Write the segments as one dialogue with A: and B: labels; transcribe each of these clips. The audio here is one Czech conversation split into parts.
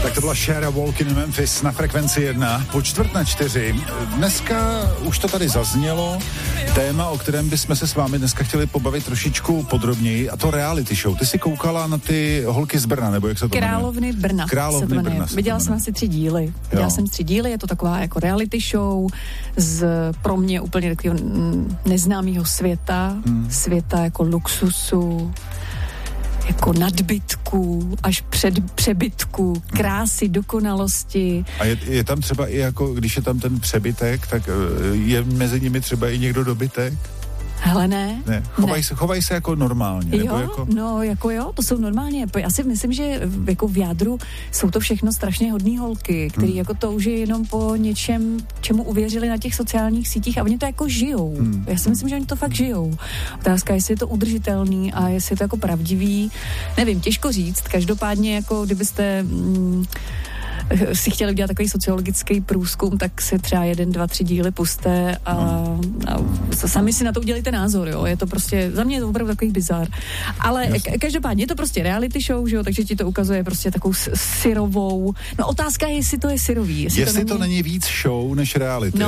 A: Tak to byla Shara Walk in Memphis na Frekvenci 1 po 3:45. Dneska už to tady zaznělo, téma, o kterém bychom se s vámi dneska chtěli pobavit trošičku podrobněji, a to reality show. Ty jsi koukala na ty holky z Brna, nebo jak se to jmenuje?
B: Královny Brna.
A: Královny Brna.
B: Viděla jsem asi 3 díly. Je to taková jako reality show z pro mě úplně takového neznámého světa, světa jako luxusu, jako nadbytku, až přebytku, krásy, dokonalosti.
A: A je tam třeba i jako, když je tam ten přebytek, tak je mezi nimi třeba i někdo dobytek?
B: Hele, ne.
A: Chovají se jako normálně.
B: Jo,
A: nebo jako...
B: no jako jo, to jsou normálně. Já si myslím, že jako v jádru jsou to všechno strašně hodný holky, který jako touží jenom po něčem, čemu uvěřili na těch sociálních sítích a oni to jako žijou. Já si myslím, že oni to fakt žijou. Otázka, jestli je to udržitelný a jestli je to jako pravdivý. Nevím, těžko říct. Každopádně jako kdybyste si chtěli udělat takový sociologický průzkum, tak si třeba 1, 2, 3 díly puste a sami si na to udělejte názor, jo. Je to prostě, za mě je to opravdu takový bizar. Ale každopádně je to prostě reality show, že jo, takže ti to ukazuje prostě takovou syrovou. No otázka je, jestli to je syrový.
A: Jestli to není víc show než reality,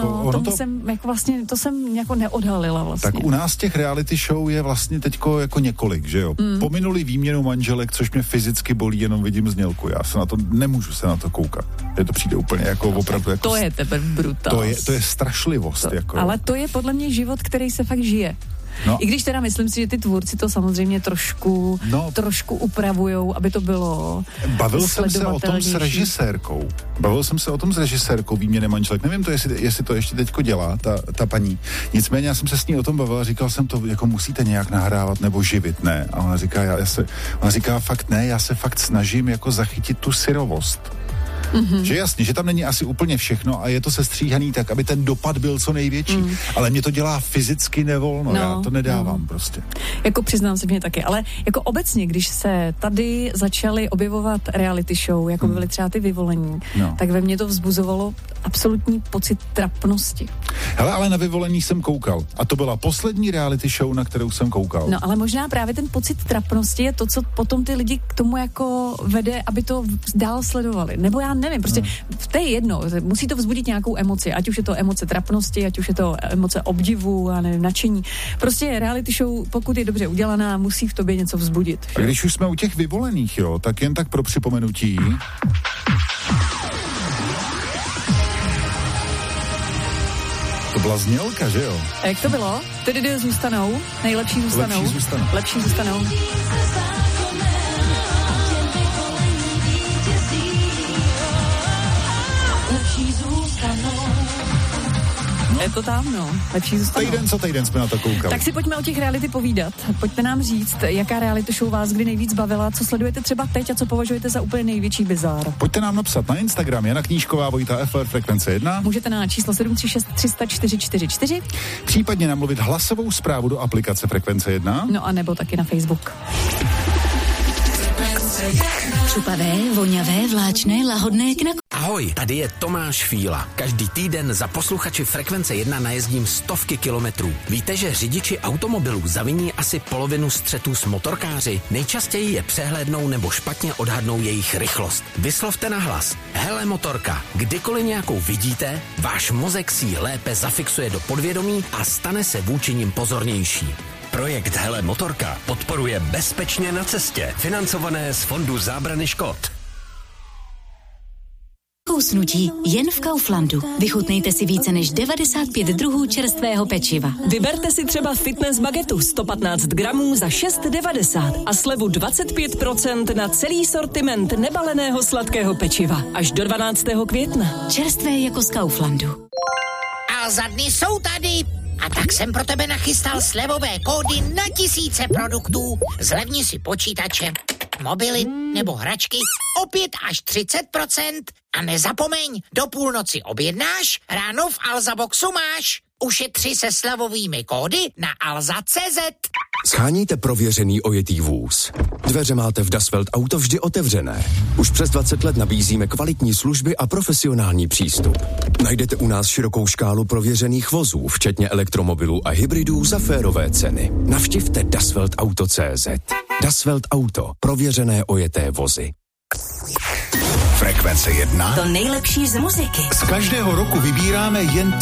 B: to jsem jako neodhalila vlastně.
A: Tak u nás těch reality show je vlastně teďko jako několik, že jo. Pominuli výměnu manželek, což mě fyzicky bolí, jenom vidím znělku. Já se na to nemůžu na to koukat. To přijde úplně jako opravdu jako...
B: To je tebe brutál.
A: To je strašlivost. Jako.
B: Ale to je podle mě život, který se fakt žije. No. I když teda myslím si, že ty tvůrci to samozřejmě trošku upravujou, aby to bylo
A: Bavil jsem se o tom s režisérkou výměny manželek. Nevím to, jestli to ještě teďko dělá, ta paní. Nicméně já jsem se s ní o tom bavil a říkal jsem to, jako musíte nějak nahrávat nebo živit, ne? A ona říká, fakt ne, já se fakt snažím jako zachytit tu syrovost. Že jasně, že tam není asi úplně všechno a je to sestříhaný tak, aby ten dopad byl co největší. Ale mě to dělá fyzicky nevolno, já to nedávám prostě.
B: Jako přiznám se mě taky, ale jako obecně, když se tady začaly objevovat reality show, jako byly třeba ty Vyvolení, tak ve mně to vzbuzovalo absolutní pocit trapnosti.
A: Hele, ale na Vyvolení jsem koukal a to byla poslední reality show, na kterou jsem koukal.
B: No, ale možná právě ten pocit trapnosti je to, co potom ty lidi k tomu jako vede, aby to dál sledovali. Nebo já nevím, prostě to je jedno, musí to vzbudit nějakou emoci, ať už je to emoce trapnosti, ať už je to emoce obdivu a nevím, nadšení. Prostě reality show, pokud je dobře udělaná, musí v tobě něco vzbudit.
A: A když už jsme u těch Vyvolených, jo, tak jen tak pro připomenutí. To byla znělka, že jo?
B: A jak to bylo? Tedy zůstanou, nejlepší zůstanou. Lepší zůstanou. Je to tam, no. Lepší zůstanou.
A: Týden co týden jsme na to koukali.
B: Tak si pojďme o těch reality povídat. Pojďte nám říct, jaká reality show vás kdy nejvíc bavila, co sledujete třeba teď a co považujete za úplně největší bizár.
A: Pojďte nám napsat na Instagram Jana Knížková, Vojta Effler, Frekvence 1.
B: Můžete na číslo 736 300 444.
A: Případně namluvit hlasovou zprávu do aplikace Frekvence 1.
B: No a nebo taky na Facebook.
C: Čupavé, voňavé, vláčné, lahodné
D: Ahoj, tady je Tomáš Fíla. Každý týden za posluchači Frekvence 1 najezdím stovky kilometrů. Víte, že řidiči automobilů zaviní asi polovinu střetů s motorkáři? Nejčastěji je přehlédnou nebo špatně odhadnou jejich rychlost. Vyslovte nahlas. Hele motorka, kdykoliv nějakou vidíte, váš mozek si ji lépe zafixuje do podvědomí a stane se vůči nim pozornější. Projekt Hele motorka podporuje Bezpečně na cestě, financované z Fondu zábrany škod.
C: Kousnutí jen v Kauflandu. Vychutnejte si více než 95 druhů čerstvého pečiva.
E: Vyberte si třeba fitness bagetu 115 gramů za 6,90 a slevu 25% na celý sortiment nebaleného sladkého pečiva. Až do 12. května.
C: Čerstvé jako z Kauflandu.
F: A za dny jsou tady. A tak jsem pro tebe nachystal slevové kódy na tisíce produktů. Zlevni si počítače, mobily nebo hračky o 5 až 30%. A nezapomeň, do půlnoci objednáš, ráno v Alza Boxu máš. Ušetři se slevovými kódy na alza.cz.
G: Sháníte prověřený ojetý vůz. Dveře máte v Das Welt Auto vždy otevřené. Už přes 20 let nabízíme kvalitní služby a profesionální přístup. Najdete u nás širokou škálu prověřených vozů, včetně elektromobilů a hybridů za férové ceny. Navštivte dasweltauto.cz. Das Welt Auto. Prověřené ojeté vozy.
H: Frekvence 1.
C: To nejlepší z muziky.
H: Z každého roku vybíráme jen